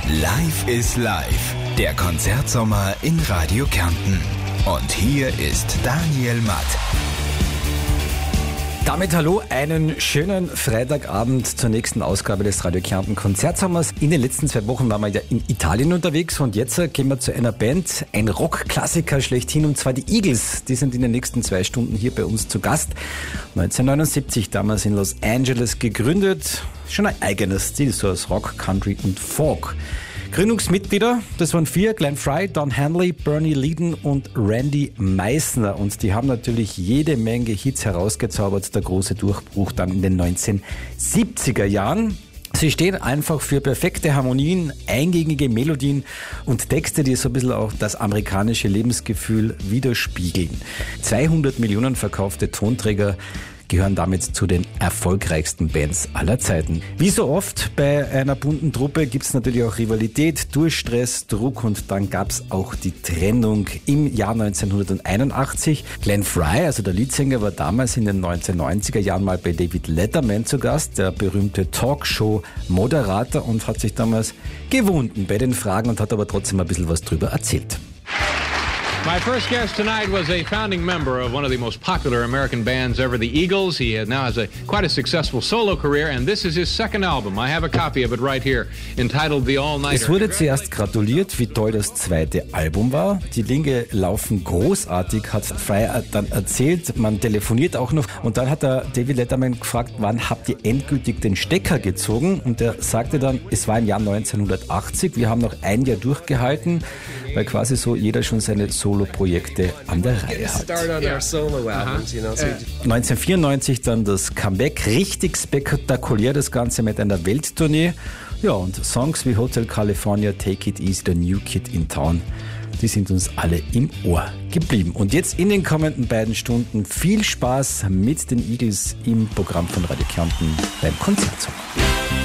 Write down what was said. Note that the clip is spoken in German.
Live ist live, der Konzertsommer in Radio Kärnten. Und hier ist Daniel Matt. Damit hallo, einen schönen Freitagabend zur nächsten Ausgabe des Radio Kärnten Konzertsommers. In den letzten 2 Wochen waren wir ja in Italien unterwegs und jetzt gehen wir zu einer Band, ein Rockklassiker schlechthin, und zwar die Eagles. Die sind in den nächsten 2 Stunden hier bei uns zu Gast. 1979 damals in Los Angeles gegründet. Schon ein eigener Stil, so aus Rock, Country und Folk. Gründungsmitglieder, das waren 4, Glenn Frey, Don Henley, Bernie Leadon und Randy Meisner. Und die haben natürlich jede Menge Hits herausgezaubert, der große Durchbruch dann in den 1970er Jahren. Sie stehen einfach für perfekte Harmonien, eingängige Melodien und Texte, die so ein bisschen auch das amerikanische Lebensgefühl widerspiegeln. 200 Millionen verkaufte Tonträger gehören damit zu den erfolgreichsten Bands aller Zeiten. Wie so oft bei einer bunten Truppe gibt es natürlich auch Rivalität, Durchstress, Druck, und dann gab es auch die Trennung im Jahr 1981. Glenn Frey, also der Leadsänger, war damals in den 1990er Jahren mal bei David Letterman zu Gast, der berühmte Talkshow-Moderator, und hat sich damals gewunden bei den Fragen und hat aber trotzdem ein bisschen was drüber erzählt. My first guest tonight was a founding member of one of the most popular American bands ever, the Eagles. He now has quite a successful solo career, and this is his second album. I have a copy of it right here, entitled The All-Nighter. Es wurde zuerst gratuliert, wie toll das 2. Album war. Die Dinge laufen großartig, hat Frey dann erzählt. Man telefoniert auch noch. Und dann hat der David Letterman gefragt, wann habt ihr endgültig den Stecker gezogen? Und er sagte dann, es war im Jahr 1980. Wir haben noch ein Jahr durchgehalten, weil quasi so jeder schon seine Solo-Projekte an der Reihe hat. 1994 dann das Comeback, richtig spektakulär das Ganze mit einer Welttournee. Ja, und Songs wie Hotel California, Take It Easy, The New Kid in Town, die sind uns alle im Ohr geblieben. Und jetzt in den kommenden 2 Stunden viel Spaß mit den Eagles im Programm von Radio Kärnten beim Konzertsommer.